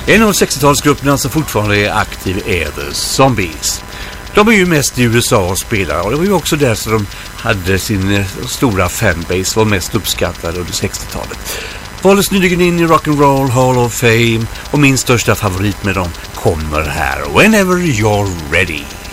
En av 60-talsgrupperna som fortfarande är aktiv är The Zombies. De är ju mest i USA och spelar, och det var ju också där som de hade sin stora fanbase, var mest uppskattade under 60-talet. Valdes nyligen in i Rock'n'Roll Hall of Fame, och min största favorit med dem kommer här. Whenever you're ready.